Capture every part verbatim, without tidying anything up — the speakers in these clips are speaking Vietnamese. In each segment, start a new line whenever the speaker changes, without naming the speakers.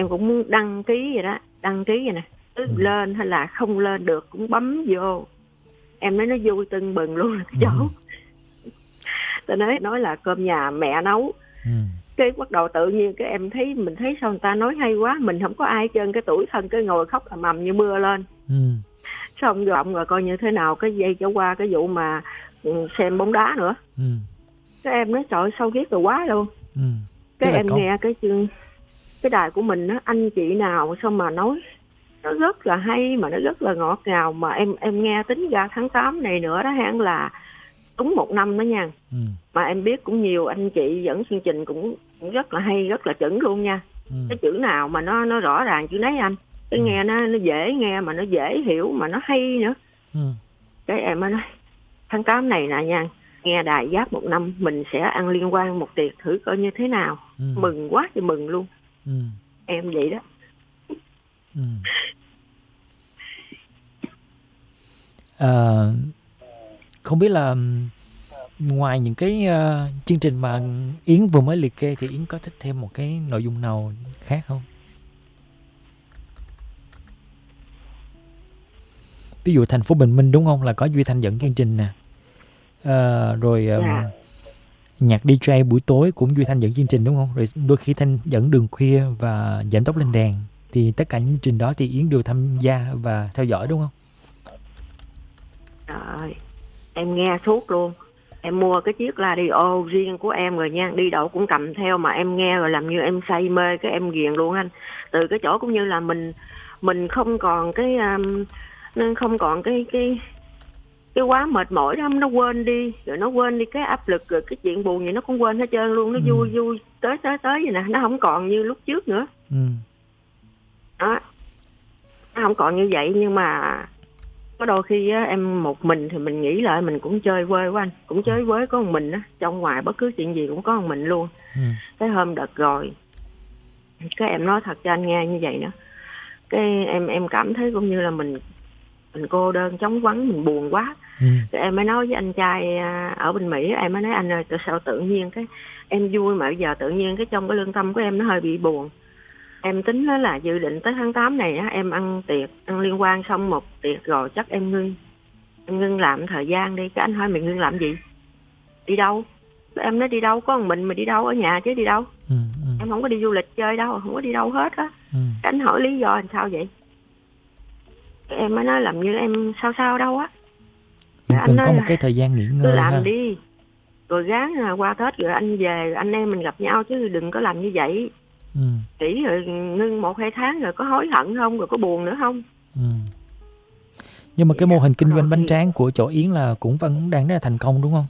em cũng muốn đăng ký vậy đó, đăng ký vậy nè, cứ ừ. lên hay là không lên được cũng bấm vô. Em nói nó vui tưng bừng luôn cái chỗ. Ừ. Tôi nói nói là cơm nhà mẹ nấu. Ừ. Cái bắt đầu tự nhiên cái em thấy mình thấy sao người ta nói hay quá, mình không có ai hết trơn, cái tuổi thân cái ngồi khóc ầm ầm như mưa lên. Ừ. Xong vọng rồi coi như thế nào, cái dây trở qua cái vụ mà xem bóng đá nữa. Ừ. Cái em nói trời sao ghét rồi quá luôn. Ừ. Cái em con... nghe cái chương cái đài của mình á, anh chị nào sao mà nói nó rất là hay mà nó rất là ngọt ngào, mà em em nghe tính ra tháng tám này nữa đó hẳn là đúng một năm đó nha. Ừ. Mà em biết cũng nhiều anh chị dẫn chương trình cũng, cũng rất là hay, rất là chuẩn luôn nha. Ừ. Cái chữ nào mà nó nó rõ ràng chữ nấy anh. Cái ừ. nghe nó nó dễ nghe mà nó dễ hiểu mà nó hay nữa. Ừ. Cái em mới nói tháng tám này nè nha, nghe đài Giáp một năm mình sẽ ăn liên quan một tiệc thử coi như thế nào. Ừ. Mừng quá thì mừng luôn. Ừ. Em vậy đó. Ừ.
À, không biết là ngoài những cái uh, chương trình mà Yến vừa mới liệt kê thì Yến có thích thêm một cái nội dung nào khác không? Ví dụ thành phố Bình Minh đúng không, là có Duy Thanh dẫn chương trình nè. À, rồi um, yeah. nhạc đi jay buổi tối cũng Duy Thanh dẫn chương trình đúng không? Rồi đôi khi Thanh dẫn Đường Khuya và Giảm Tốc Lên Đèn. Thì tất cả những chương trình đó thì Yến đều tham gia và theo dõi đúng không?
Trời, em nghe suốt luôn. Em mua cái chiếc radio riêng của em rồi nha, đi đâu cũng cầm theo mà em nghe rồi làm như em say mê, cái em ghiền luôn anh. Từ cái chỗ cũng như là mình mình không còn cái um, nên không còn cái cái cái quá mệt mỏi đó, nó quên đi, rồi nó quên đi cái áp lực, rồi cái chuyện buồn gì nó cũng quên hết trơn luôn, nó ừ. vui vui tới tới tới vậy nè, nó không còn như lúc trước nữa. Ừ. Đó, nó không còn như vậy, nhưng mà có đôi khi á, em một mình thì mình nghĩ lại mình cũng chơi vơi quá anh, cũng chơi với có một mình á, trong ngoài bất cứ chuyện gì cũng có một mình luôn. Ừ. Cái hôm đợt rồi, cái em nói thật cho anh nghe như vậy nữa, cái em em cảm thấy cũng như là mình mình cô đơn trống vắng, mình buồn quá. Ừ. Rồi em mới nói với anh trai ở bên Mỹ, em mới nói anh ơi, tại sao tự nhiên cái em vui mà bây giờ tự nhiên cái trong cái lương tâm của em nó hơi bị buồn. Em tính đó là dự định tới tháng tám này á, em ăn tiệc, ăn liên quan xong một tiệc rồi chắc em ngưng, em ngưng làm thời gian đi. Cái anh hỏi mình ngưng làm gì? Đi đâu? Em nói đi đâu, có một mình mà đi đâu, ở nhà chứ đi đâu. Ừ, ừ. Em không có đi du lịch chơi đâu, không có đi đâu hết á. Ừ. Cái anh hỏi lý do làm sao vậy? Cái em mới nói làm như em sao sao đâu á.
Mình cần có một cái thời gian nghỉ ngơi
làm
ha.
đi, rồi gán qua Tết rồi anh về, rồi anh em mình gặp nhau chứ đừng có làm như vậy. Ừ. Chỉ rồi ngưng một hai tháng rồi có hối hận không, rồi có buồn nữa không? Ừ.
Nhưng mà cái mô hình kinh doanh bánh tráng của chỗ Yến là cũng vẫn đang rất là thành công đúng không?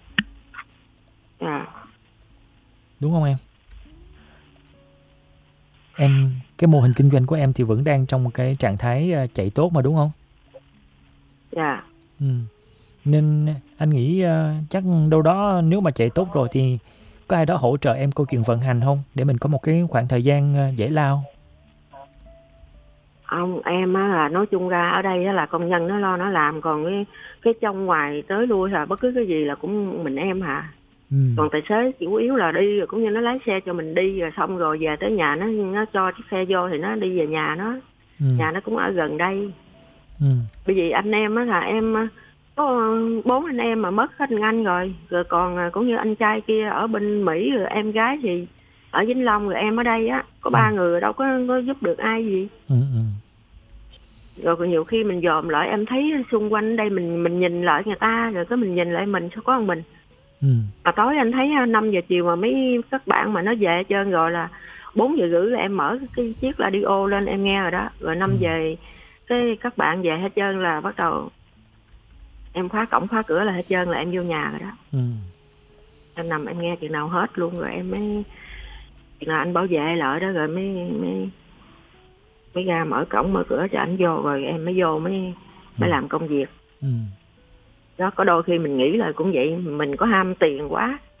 À.
Đúng không em? Em cái mô hình kinh doanh của em thì vẫn đang trong một cái trạng thái chạy tốt mà đúng không?
Dạ.
Ừ. Nên anh nghĩ uh, chắc đâu đó nếu mà chạy tốt rồi thì có ai đó hỗ trợ em câu chuyện vận hành không? Để mình có một cái khoảng thời gian uh, giải lao.
Ông em á là nói chung ra ở đây á là công nhân nó lo nó làm, còn cái cái trong ngoài tới lui là bất cứ cái gì là cũng mình em hả. Ừ. Còn tài xế chủ yếu là đi, rồi cũng như nó lái xe cho mình đi, rồi xong rồi về tới nhà nó nó cho chiếc xe vô thì nó đi về nhà nó. Ừ. Nhà nó cũng ở gần đây. Ừ. Bởi vì anh em á là em có bốn anh em mà mất hết anh rồi, rồi còn cũng như anh trai kia ở bên Mỹ, rồi em gái thì ở Vĩnh Long, rồi em ở đây á, có ba ừ. người đâu có, có giúp được ai gì. Ừ, ừ. Rồi nhiều khi mình dòm lại em thấy xung quanh đây mình mình nhìn lại người ta, rồi cái mình nhìn lại mình sao có một mình. Ừ. Mà tối anh thấy năm giờ chiều mà mấy các bạn mà nó về hết trơn rồi là bốn giờ rưỡi là em mở cái chiếc radio lên em nghe rồi đó, rồi năm ừ. giờ cái các bạn về hết trơn là bắt đầu em khóa cổng khóa cửa là hết trơn là em vô nhà rồi đó. Ừ. Em nằm em nghe chuyện nào hết luôn, rồi em mới là anh bảo vệ lại đó, rồi mới mới mới ra mở cổng mở cửa cho anh vô, rồi em mới vô mới mới ừ. làm công việc. Ừ. Đó, có đôi khi mình nghĩ là cũng vậy, mình có ham tiền quá,